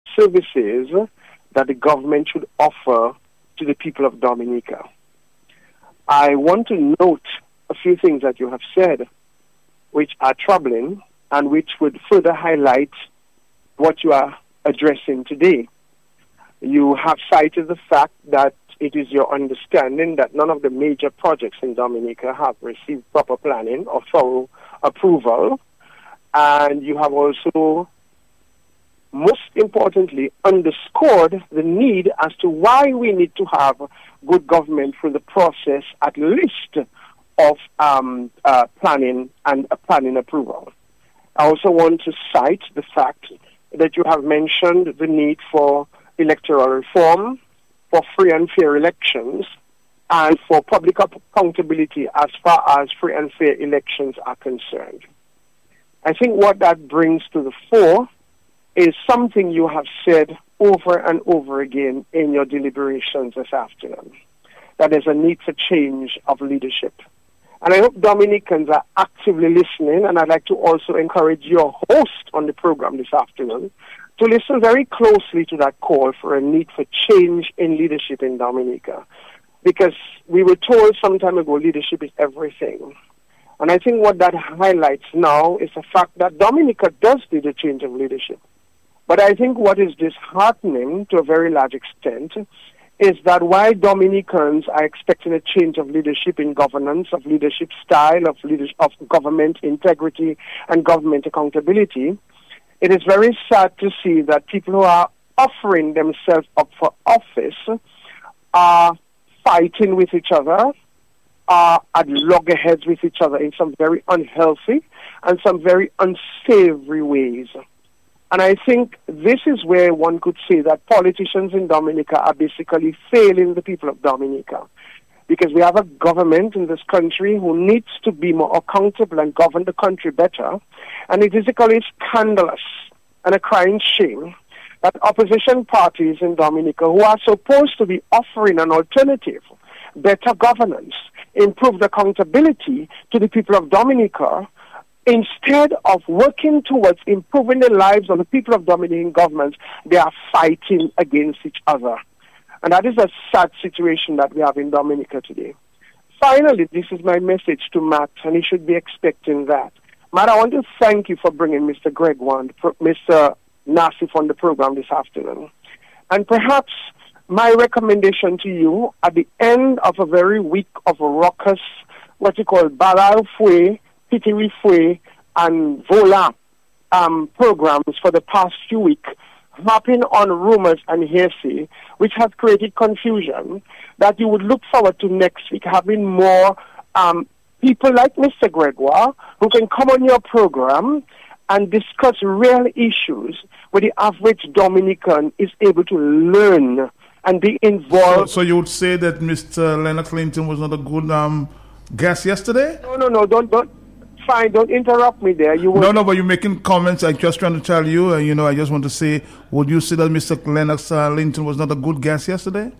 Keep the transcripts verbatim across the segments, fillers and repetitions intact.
services that the government should offer to the people of Dominica. I want to note a few things that you have said which are troubling and which would further highlight what you are addressing today. You have cited the fact that it is your understanding that none of the major projects in Dominica have received proper planning or thorough approval, and you have also, most importantly, underscored the need as to why we need to have good government through the process, at least, of um, uh, planning and uh, planning approval. I also want to cite the fact that you have mentioned the need for electoral reform, for free and fair elections, and for public accountability as far as free and fair elections are concerned. I think what that brings to the fore is something you have said over and over again in your deliberations this afternoon, that there's a need for change of leadership. And I hope Dominicans are actively listening, and I'd like to also encourage your host on the program this afternoon to listen very closely to that call for a need for change in leadership in Dominica. Because we were told some time ago leadership is everything. And I think what that highlights now is the fact that Dominica does need a change of leadership. But I think what is disheartening to a very large extent is that while Dominicans are expecting a change of leadership in governance, of leadership style, of leadership, of government integrity and government accountability, it is very sad to see that people who are offering themselves up for office are fighting with each other, are at loggerheads with each other in some very unhealthy and some very unsavory ways. And I think this is where one could say that politicians in Dominica are basically failing the people of Dominica. Because we have a government in this country who needs to be more accountable and govern the country better. And it is equally scandalous and a crying shame that opposition parties in Dominica, who are supposed to be offering an alternative, better governance, improved accountability to the people of Dominica, instead of working towards improving the lives of the people of Dominican governments, they are fighting against each other. And that is a sad situation that we have in Dominica today. Finally, this is my message to Matt, and he should be expecting that. Matt, I want to thank you for bringing Mister Gregoire, Mister Nassif on the program this afternoon. And perhaps my recommendation to you at the end of a very week of raucous, what you call Balal Fwe, Pitiri Fwe, and Vola um, programs for the past few weeks, harping on rumors and hearsay, which has created confusion, that you would look forward to next week having more um, people like Mister Gregoire who can come on your program and discuss real issues where the average Dominican is able to learn and be involved. So, so you would say that Mister Lennox Linton was not a good um, guest yesterday? No, no, no, don't, don't. Fine, don't interrupt me there. You no, no, but you're making comments. I'm just trying to tell you, uh, you know, I just want to say, would you say that Mister Lennox uh, Linton was not a good guest yesterday?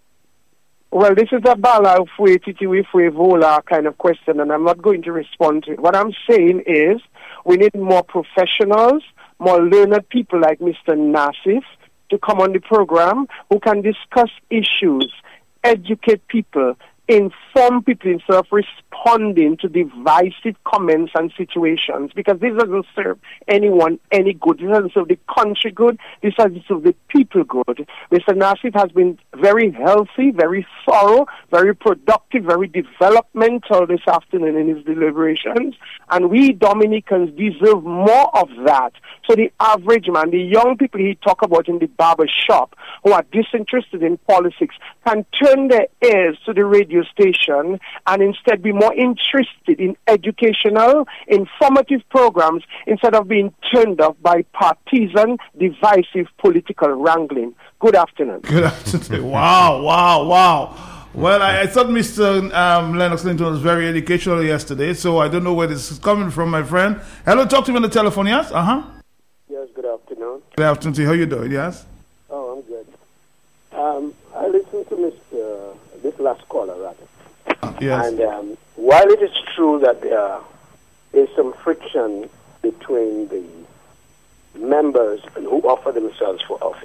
Well, this is a Bala Fwe, Titiwi Fwe, Vola kind of question, and I'm not going to respond to it. What I'm saying is we need more professionals, more learned people like Mister Nassif to come on the program who can discuss issues, educate people, inform people instead of responding to divisive comments and situations, because this doesn't serve anyone any good. This doesn't serve the country good. This doesn't serve the people good. Mister Nassif has been very healthy, very thorough, very productive, very developmental this afternoon in his deliberations, and we Dominicans deserve more of that. So the average man, the young people he talk about in the barber shop who are disinterested in politics, can turn their ears to the radio station and instead be more interested in educational, informative programs instead of being turned off by partisan, divisive political wrangling. Good afternoon. Good afternoon. Wow, wow, wow. Well, I, I thought Mister Um, Lennox Linton was very educational yesterday, so I don't know where this is coming from, my friend. Hello, talk to me on the telephone, yes? Uh-huh. Yes, good afternoon. Good afternoon. How you doing, yes? Oh, I'm good. Um, I listened to Mister this last caller, rather. Yes. And um, while it is true that there is some friction between the members who offer themselves for office.